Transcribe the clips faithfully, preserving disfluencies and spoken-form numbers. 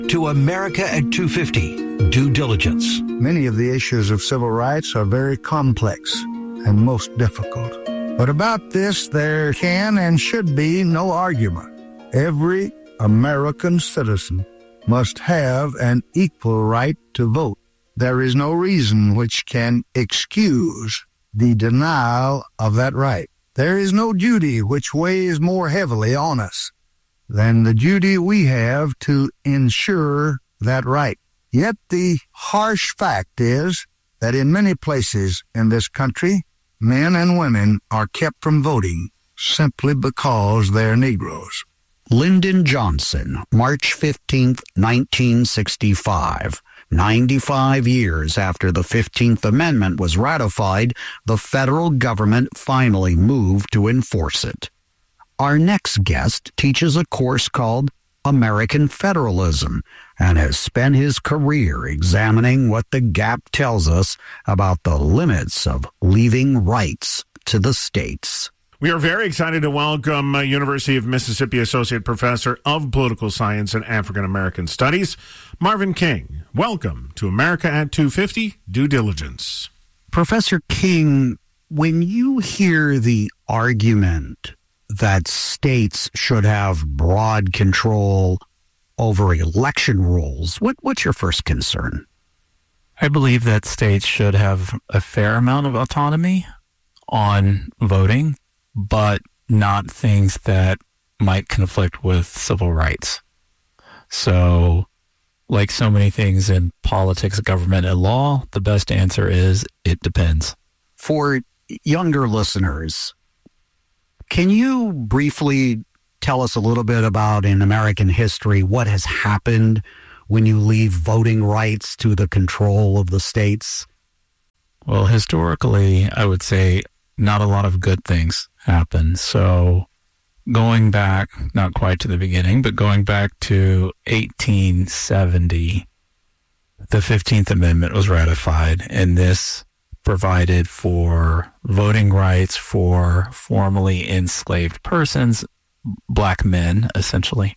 to America at two fifty, Due Diligence. Many of the issues of civil rights are very complex and most difficult. But about this, there can and should be no argument. Every American citizen must have an equal right to vote. There is no reason which can excuse the denial of that right. There is no duty which weighs more heavily on us than the duty we have to ensure that right. Yet the harsh fact is that in many places in this country, men and women are kept from voting simply because they're Negroes. Lyndon Johnson, March fifteenth, nineteen sixty-five. ninety-five years after the fifteenth Amendment was ratified, the federal government finally moved to enforce it. Our next guest teaches a course called American Federalism and has spent his career examining what the gap tells us about the limits of leaving rights to the states. We are very excited to welcome uh, University of Mississippi Associate Professor of Political Science and African American Studies, Marvin King. Welcome to America at two fifty, Due Diligence. Professor King, when you hear the argument that states should have broad control over election rules, what, what's your first concern? I believe that states should have a fair amount of autonomy on voting, but not things that might conflict with civil rights. So, like so many things in politics, government, and law, the best answer is it depends. For younger listeners, can you briefly tell us a little bit about, in American history, what has happened when you leave voting rights to the control of the states? Well, historically, I would say not a lot of good things happen. So going back, not quite to the beginning, but going back to eighteen seventy, the fifteenth Amendment was ratified, and this provided for voting rights for formerly enslaved persons, black men, essentially.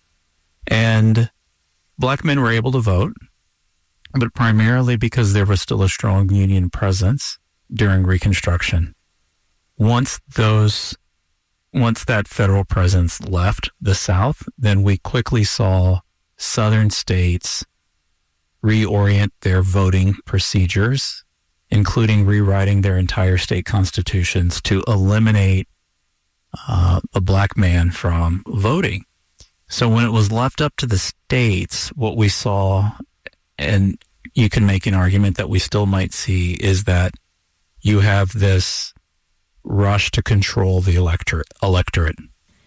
And black men were able to vote, but primarily because there was still a strong Union presence during Reconstruction. Once those, once that federal presence left the South, then we quickly saw Southern states reorient their voting procedures, including rewriting their entire state constitutions to eliminate uh, a black man from voting. So when it was left up to the states, what we saw, and you can make an argument that we still might see, is that you have this rush to control the electorate. electorate.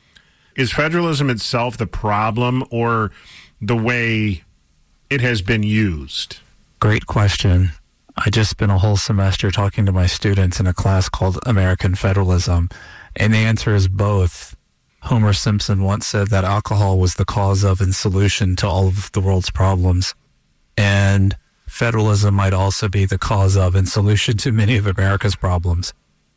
Is federalism itself the problem, or the way it has been used? Great question. I just spent a whole semester talking to my students in a class called American Federalism, and the answer is both. Homer Simpson once said that alcohol was the cause of and solution to all of the world's problems, and federalism might also be the cause of and solution to many of America's problems.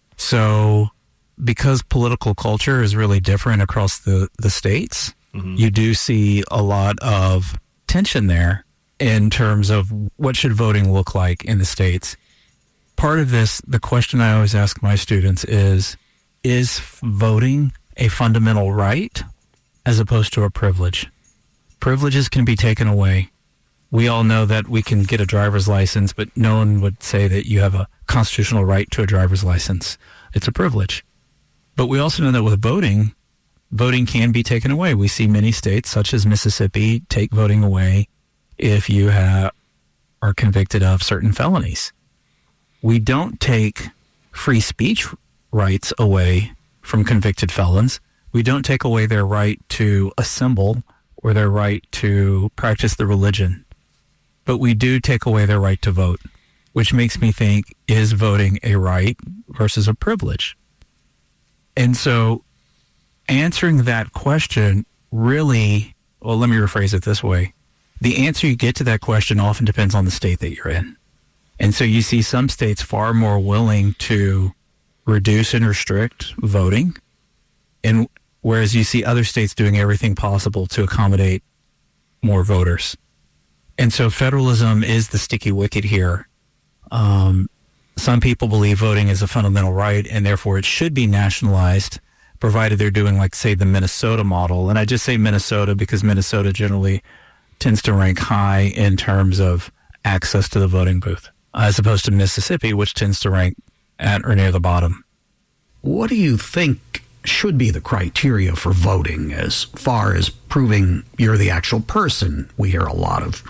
So because political culture is really different across the, the states, mm-hmm. you do see a lot of tension there in terms of what should voting look like in the states. Part of this, the question I always ask my students is, is voting a fundamental right as opposed to a privilege? Privileges can be taken away. We all know that we can get a driver's license, but no one would say that you have a constitutional right to a driver's license. It's a privilege. But we also know that with voting, voting can be taken away. We see many states, such as Mississippi, take voting away if you have, are convicted of certain felonies. We don't take free speech rights away from convicted felons. We don't take away their right to assemble or their right to practice the religion. But we do take away their right to vote, which makes me think, is voting a right versus a privilege? And so answering that question really, well, let me rephrase it this way. The answer you get to that question often depends on the state that you're in. And so you see some states far more willing to reduce and restrict voting, and whereas you see other states doing everything possible to accommodate more voters. And so federalism is the sticky wicket here. Um, some people believe voting is a fundamental right, and therefore it should be nationalized, provided they're doing, like, say, the Minnesota model. And I just say Minnesota because Minnesota generally tends to rank high in terms of access to the voting booth, as opposed to Mississippi, which tends to rank at or near the bottom. What do you think should be the criteria for voting as far as proving you're the actual person? We hear a lot of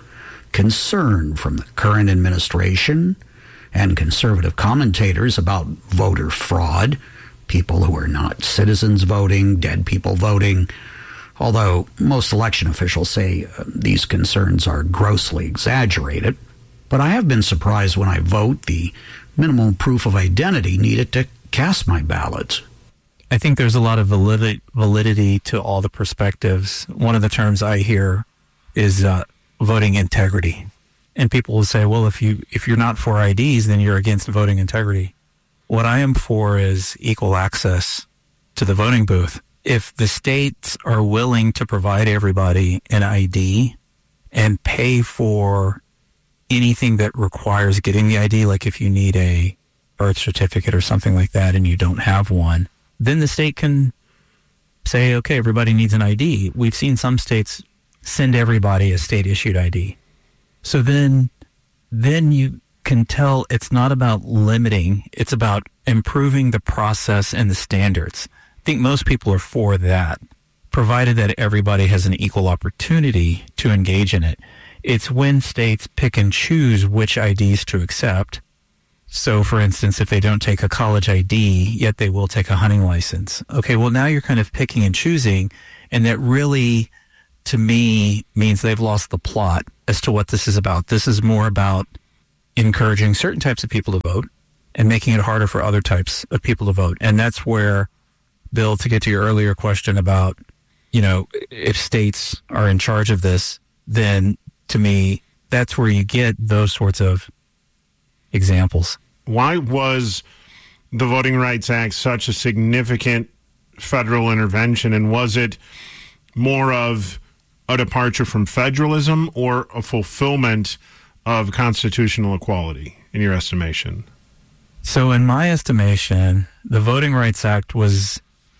concern from the current administration and conservative commentators about voter fraud, people who are not citizens voting, dead people voting, although most election officials say uh, these concerns are grossly exaggerated. But I have been surprised when I vote the minimal proof of identity needed to cast my ballots. I think there's a lot of validity, validity to all the perspectives. One of the terms I hear is uh, voting integrity. And people will say, well, if, you, if you're not for I Ds, then you're against voting integrity. What I am for is equal access to the voting booth. If the states are willing to provide everybody an I D and pay for anything that requires getting the I D, like if you need a birth certificate or something like that and you don't have one, then the state can say, okay, everybody needs an I D. We've seen some states send everybody a state-issued I D. So then, then you can tell it's not about limiting, it's about improving the process and the standards. I think most people are for that, provided that everybody has an equal opportunity to engage in it. It's when states pick and choose which I Ds to accept. So, for instance, if they don't take a college I D, yet they will take a hunting license. Okay, well, now you're kind of picking and choosing, and that really, to me, means they've lost the plot as to what this is about. This is more about encouraging certain types of people to vote and making it harder for other types of people to vote. And that's where, Bill, to get to your earlier question about, you know, if states are in charge of this, then to me, that's where you get those sorts of examples. Why was the Voting Rights Act such a significant federal intervention, and was it more of a departure from federalism or a fulfillment of constitutional equality, in your estimation? So in my estimation, the Voting Rights Act was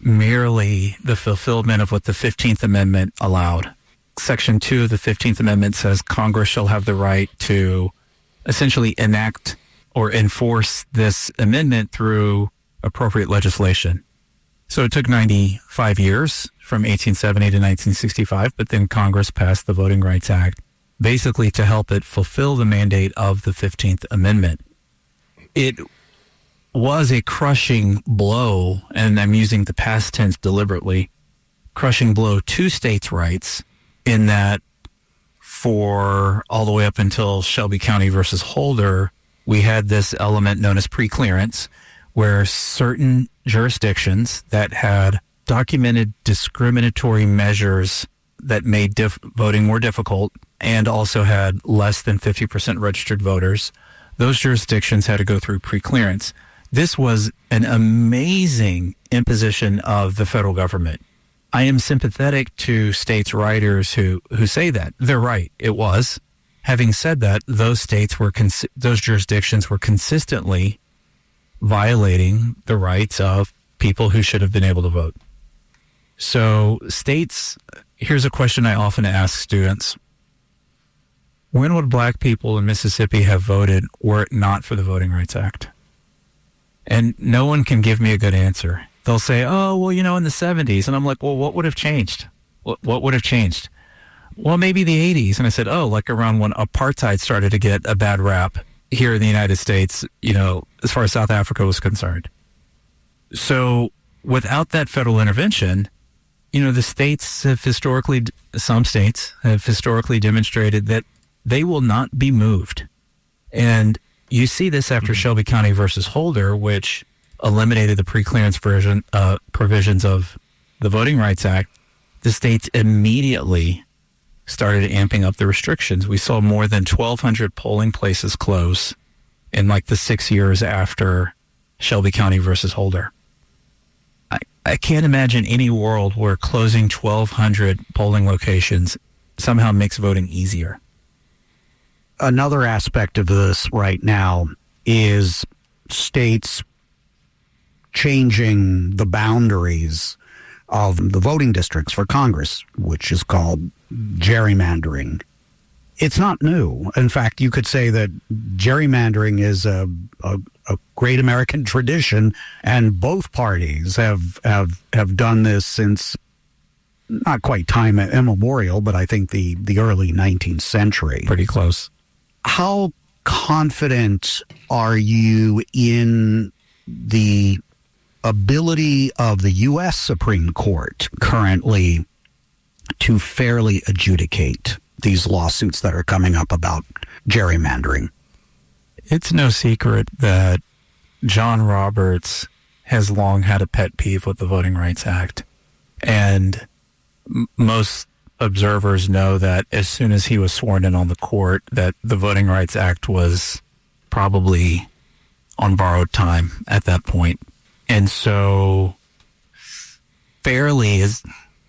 merely the fulfillment of what the fifteenth Amendment allowed. Section two of the fifteenth Amendment says Congress shall have the right to essentially enact or enforce this amendment through appropriate legislation. So it took ninety-five years from eighteen seventy to nineteen sixty-five, but then Congress passed the Voting Rights Act basically to help it fulfill the mandate of the fifteenth Amendment. It was a crushing blow, and I'm using the past tense deliberately, crushing blow to states' rights, in that for all the way up until Shelby County versus Holder, we had this element known as preclearance, where certain jurisdictions that had documented discriminatory measures that made dif- voting more difficult and also had less than fifty percent registered voters, those jurisdictions had to go through preclearance. This was an amazing imposition of the federal government. I am sympathetic to states' writers who, who say that. They're right. It was. Having said that, those states were, cons- those jurisdictions were consistently violating the rights of people who should have been able to vote. So states, here's a question I often ask students. When would black people in Mississippi have voted were it not for the Voting Rights Act? And no one can give me a good answer. They'll say, oh, well, you know, in the seventies. And I'm like, well, what would have changed? What, what would have changed? Well, maybe the eighties. And I said, oh, like around when apartheid started to get a bad rap here in the United States, you know, as far as South Africa was concerned. So without that federal intervention, you know, the states have historically, some states have historically demonstrated that they will not be moved. And you see this after mm-hmm. Shelby County versus Holder, which eliminated the preclearance version, uh, provisions of the Voting Rights Act. The states immediately started amping up the restrictions. We saw more than twelve hundred polling places close in like the six years after Shelby County versus Holder. I, I can't imagine any world where closing twelve hundred polling locations somehow makes voting easier. Another aspect of this right now is states changing the boundaries of the voting districts for Congress, which is called gerrymandering. It's not new. In fact, you could say that gerrymandering is a, a, a great American tradition, and both parties have, have have done this since not quite time immemorial, but I think the, the early nineteenth century. Pretty close. How confident are you in the ability of the U S Supreme Court currently to fairly adjudicate these lawsuits that are coming up about gerrymandering? It's no secret that John Roberts has long had a pet peeve with the Voting Rights Act. And m- most observers know that as soon as he was sworn in on the court, that the Voting Rights Act was probably on borrowed time at that point. And so fairly is,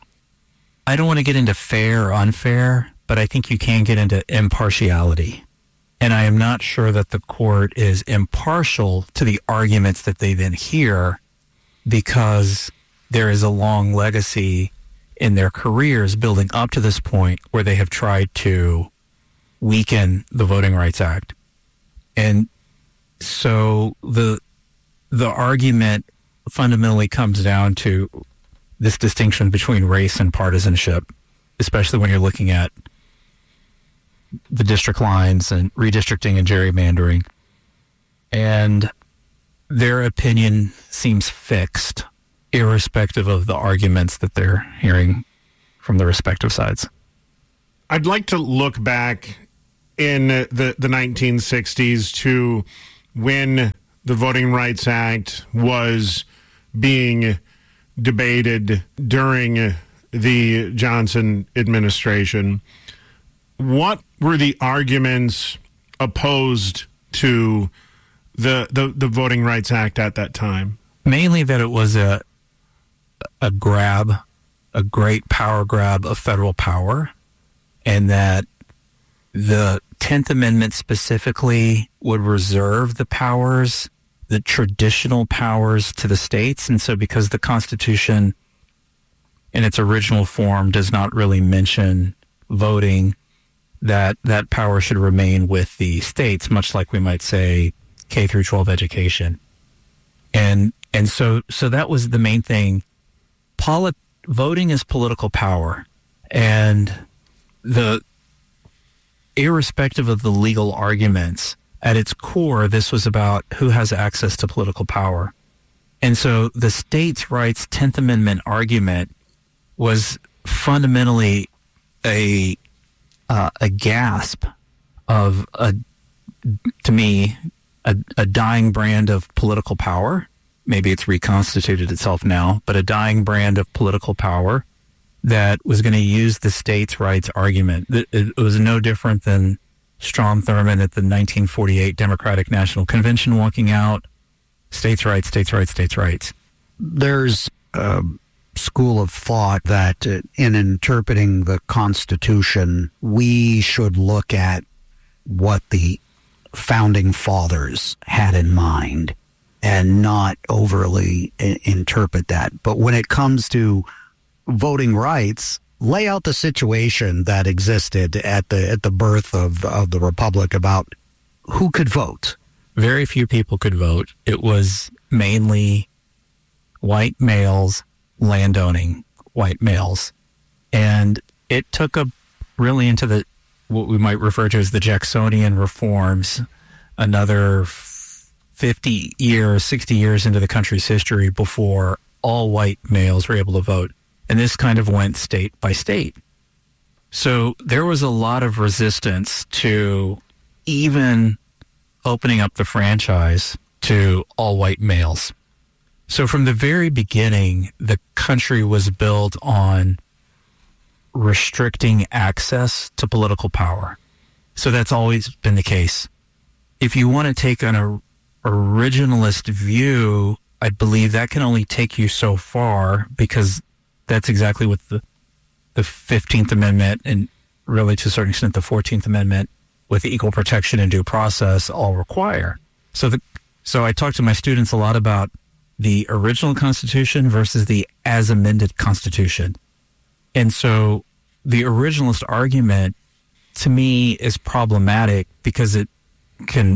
I don't want to get into fair or unfair, but I think you can get into impartiality. And I am not sure that the court is impartial to the arguments that they then hear, because there is a long legacy in their careers building up to this point where they have tried to weaken the Voting Rights Act. And so the the argument fundamentally comes down to this distinction between race and partisanship, especially when you're looking at the district lines and redistricting and gerrymandering. And their opinion seems fixed, irrespective of the arguments that they're hearing from the respective sides. I'd like to look back in the, the nineteen sixties to when the Voting Rights Act was being debated during the Johnson administration. What were the arguments opposed to the, the, the Voting Rights Act at that time? Mainly that it was a a grab, a great power grab of federal power, and that the tenth Amendment specifically would reserve the powers, the traditional powers, to the states. And so because the Constitution in its original form does not really mention voting, that that power should remain with the states, much like we might say K through twelve education. And and so so that was the main thing. Polit- voting is political power, and the irrespective of the legal arguments, at its core, this was about who has access to political power. And so the states' rights tenth Amendment argument was fundamentally a uh, a gasp of, a, to me, a, a dying brand of political power. Maybe it's reconstituted itself now, but a dying brand of political power that was going to use the states' rights argument. It, it was no different than Strom Thurmond at the nineteen forty-eight Democratic National Convention walking out, states' rights, states' rights, states' rights. There's a school of thought that uh, in interpreting the Constitution, we should look at what the founding fathers had in mind and not overly I- interpret that. But when it comes to voting rights, lay out the situation that existed at the at the birth of, of the Republic about who could vote. Very few people could vote. It was mainly white males, landowning white males. And it took a really into the what we might refer to as the Jacksonian reforms, another fifty years, sixty years into the country's history before all white males were able to vote. And this kind of went state by state. So there was a lot of resistance to even opening up the franchise to all white males. So from the very beginning, the country was built on restricting access to political power. So that's always been the case. If you want to take an or- originalist view, I believe that can only take you so far, because that's exactly what the the fifteenth Amendment and really to a certain extent the fourteenth Amendment with equal protection and due process all require. So the so I talk to my students a lot about the original Constitution versus the as amended Constitution. And so the originalist argument to me is problematic because it can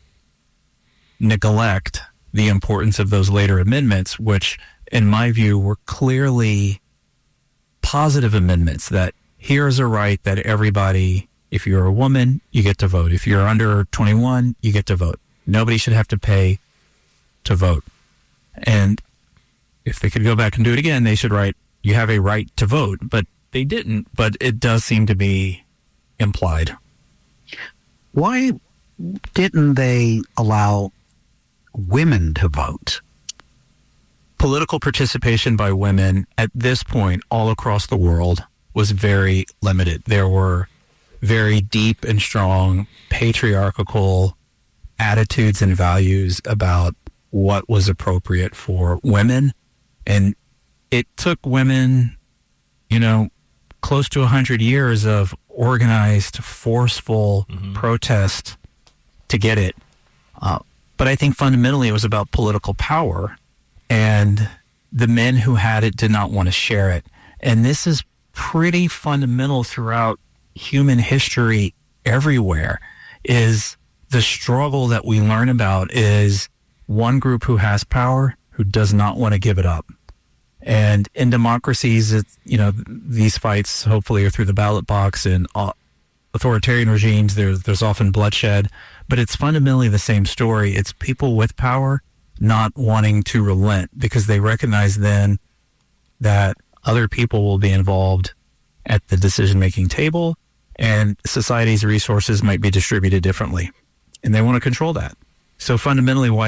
neglect the importance of those later amendments, which in my view were clearly positive amendments that here is a right that everybody, if you're a woman, you get to vote. If you're under twenty-one, you get to vote. Nobody should have to pay to vote. And if they could go back and do it again, they should write, you have a right to vote. But they didn't, but it does seem to be implied. Why didn't they allow women to vote? Political participation by women at this point all across the world was very limited. There were very deep and strong patriarchal attitudes and values about what was appropriate for women. And it took women, you know, close to one hundred years of organized, forceful mm-hmm. protest to get it. Uh, but I think fundamentally it was about political power, and the men who had it did not want to share it. And this is pretty fundamental throughout human history everywhere, is the struggle that we learn about is one group who has power who does not want to give it up. And in democracies, it's, you know, these fights hopefully are through the ballot box. In uh, authoritarian regimes, there's, there's often bloodshed, but it's fundamentally the same story. It's people with power not wanting to relent because they recognize then that other people will be involved at the decision-making table and society's resources might be distributed differently. And they want to control that. So fundamentally, why